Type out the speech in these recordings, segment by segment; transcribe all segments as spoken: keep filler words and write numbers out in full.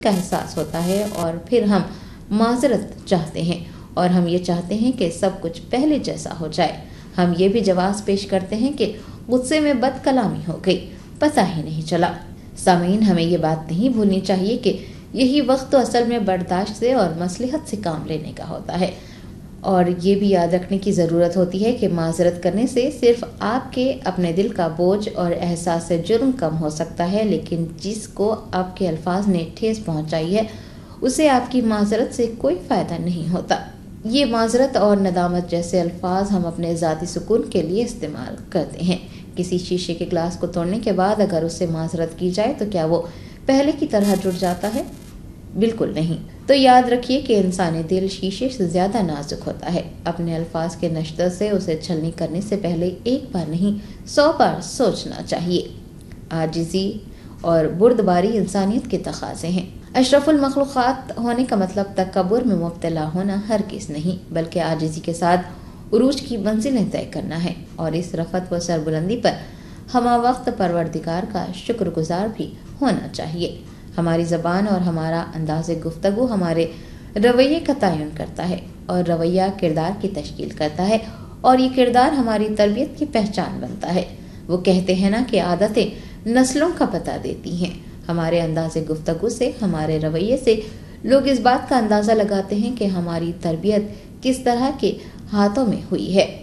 کا احساس ہوتا ہے اور پھر ہم معذرت چاہتے ہیں اور ہم یہ چاہتے ہیں کہ سب کچھ پہلے جیسا ہو جائے. ہم یہ بھی جواز پیش کرتے ہیں کہ غصے میں بد کلامی ہو گئی، پتہ ہی نہیں چلا. سامعین، ہمیں یہ بات نہیں بھولنی چاہیے کہ یہی وقت تو اصل میں برداشت سے اور مصلحت سے کام لینے کا ہوتا ہے. اور یہ بھی یاد رکھنے کی ضرورت ہوتی ہے کہ معذرت کرنے سے صرف آپ کے اپنے دل کا بوجھ اور احساس جرم کم ہو سکتا ہے، لیکن جس کو آپ کے الفاظ نے ٹھیس پہنچائی ہے اسے آپ کی معذرت سے کوئی فائدہ نہیں ہوتا. یہ معذرت اور ندامت جیسے الفاظ ہم اپنے ذاتی سکون کے لیے استعمال کرتے ہیں. کسی شیشے کے گلاس کو توڑنے کے بعد اگر اس سے معذرت کی جائے تو کیا وہ پہلے کی طرح ٹوٹ جاتا ہے؟ بالکل نہیں. تو یاد رکھیے کہ انسانی دل شیشے سے زیادہ نازک ہوتا ہے. اپنے الفاظ کے نشتر سے اسے چھلنی کرنے سے پہلے ایک بار نہیں سو بار سوچنا چاہیے. عاجزی اور بردباری انسانیت کے تقاضے ہیں. اشرف المخلوقات ہونے کا مطلب تکبر میں مبتلا ہونا ہرگز نہیں، بلکہ عاجزی کے ساتھ عروج کی منزلیں طے کرنا ہے، اور اس رفعت و سربلندی پر ہمہ وقت پروردگار کا شکر گزار بھی ہونا چاہیے. ہماری زبان اور ہمارا انداز گفتگو ہمارے رویے کا تعین کرتا ہے، اور رویہ کردار کی تشکیل کرتا ہے، اور یہ کردار ہماری تربیت کی پہچان بنتا ہے. وہ کہتے ہیں نا کہ عادتیں نسلوں کا پتہ دیتی ہیں. ہمارے انداز گفتگو سے، ہمارے رویے سے لوگ اس بات کا اندازہ لگاتے ہیں کہ ہماری تربیت کس طرح کے ہاتھوں میں ہوئی ہے.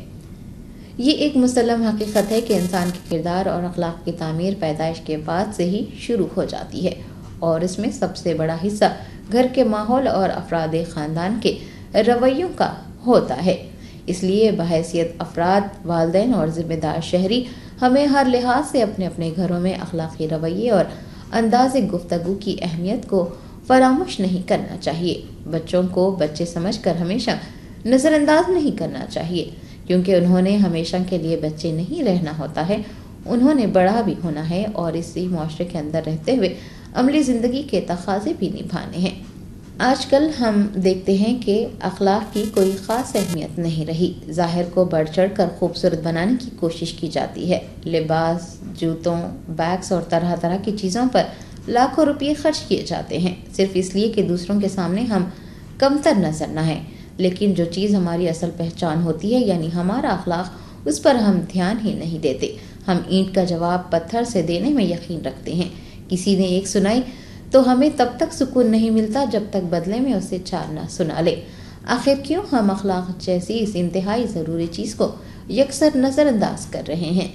یہ ایک مسلم حقیقت ہے کہ انسان کے کردار اور اخلاق کی تعمیر پیدائش کے بعد سے ہی شروع ہو جاتی ہے، اور اس میں سب سے بڑا حصہ گھر کے ماحول اور افراد خاندان کے رویوں کا ہوتا ہے. اس لیے بحیثیت افراد، والدین اور ذمہ دار شہری ہمیں ہر لحاظ سے اپنے اپنے گھروں میں اخلاقی رویے اور انداز گفتگو کی اہمیت کو فراموش نہیں کرنا چاہیے. بچوں کو بچے سمجھ کر ہمیشہ نظر انداز نہیں کرنا چاہیے، کیونکہ انہوں نے ہمیشہ کے لیے بچے نہیں رہنا ہوتا ہے، انہوں نے بڑا بھی ہونا ہے اور اسی معاشرے کے اندر رہتے ہوئے عملی زندگی کے تقاضے بھی نبھانے ہیں. آج کل ہم دیکھتے ہیں کہ اخلاق کی کوئی خاص اہمیت نہیں رہی. ظاہر کو بڑھ چڑھ کر خوبصورت بنانے کی کوشش کی جاتی ہے. لباس، جوتوں، بیگز اور طرح طرح کی چیزوں پر لاکھوں روپے خرچ کیے جاتے ہیں، صرف اس لیے کہ دوسروں کے سامنے ہم کمتر نظر نہ ہیں. لیکن جو چیز ہماری اصل پہچان ہوتی ہے، یعنی ہمارا اخلاق، اس پر ہم دھیان ہی نہیں دیتے. ہم اینٹ کا جواب پتھر سے دینے میں یقین رکھتے ہیں. کسی نے ایک سنائی تو ہمیں تب تک سکون نہیں ملتا جب تک بدلے میں اسے چار نہ سنا لے. آخر کیوں ہم اخلاق جیسی اس انتہائی ضروری چیز کو یکسر نظر انداز کر رہے ہیں؟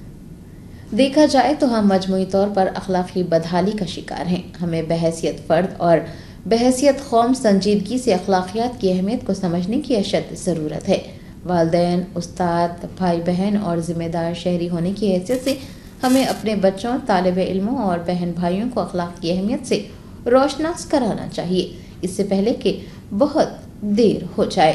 دیکھا جائے تو ہم مجموعی طور پر اخلاقی بدحالی کا شکار ہیں. ہمیں بحیثیت فرد اور بحیثیت قوم سنجیدگی سے اخلاقیات کی اہمیت کو سمجھنے کی اشد ضرورت ہے. والدین، استاد، بھائی بہن اور ذمہ دار شہری ہونے کی حیثیت سے ہمیں اپنے بچوں، طالب علموں اور بہن بھائیوں کو اخلاق کی اہمیت سے روشناس کرانا چاہیے، اس سے پہلے کہ بہت دیر ہو جائے.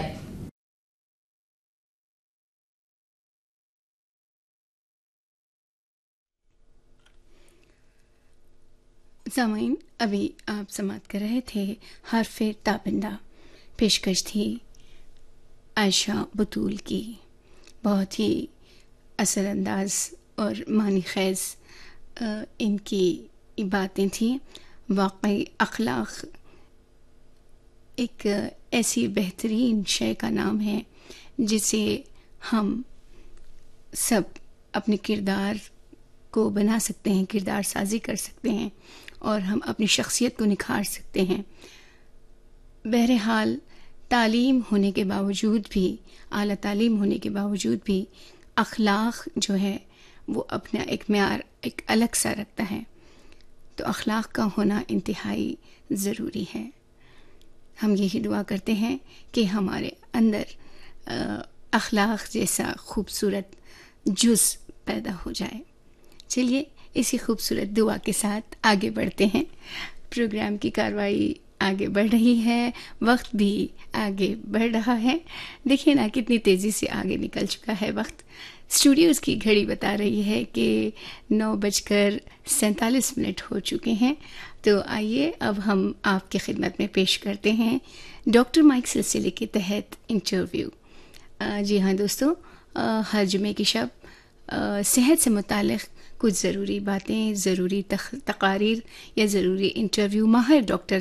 سامعین، ابھی آپ سماعت کر رہے تھے حرف تابندہ. پیشکش تھی عائشہ بطول کی. بہت ہی اثر انداز اور معنی خیز ان کی باتیں تھیں. واقعی اخلاق ایک ایسی بہترین شے کا نام ہے جسے ہم سب اپنے کردار کو بنا سکتے ہیں، کردار سازی کر سکتے ہیں اور ہم اپنی شخصیت کو نکھار سکتے ہیں. بہرحال تعلیم ہونے کے باوجود بھی، اعلیٰ تعلیم ہونے کے باوجود بھی اخلاق جو ہے وہ اپنا ایک معیار ایک الگ سا رکھتا ہے. تو اخلاق کا ہونا انتہائی ضروری ہے. ہم یہی دعا کرتے ہیں کہ ہمارے اندر اخلاق جیسا خوبصورت جز پیدا ہو جائے. چلیے اسی خوبصورت دعا کے ساتھ آگے بڑھتے ہیں. پروگرام کی کارروائی آگے بڑھ رہی ہے، وقت بھی آگے بڑھ رہا ہے. دیکھیں نا کتنی تیزی سے آگے نکل چکا ہے وقت. اسٹوڈیوز کی گھڑی بتا رہی ہے کہ نو بج کر سینتالیس منٹ ہو چکے ہیں. تو آئیے اب ہم آپ کی خدمت میں پیش کرتے ہیں ڈاکٹر مائک سلسلے کے تحت انٹرویو. جی ہاں دوستو، ہر جمعے کی شب صحت سے متعلق کچھ ضروری باتیں، ضروری تقاریر یا ضروری انٹرویو ماہر ڈاکٹر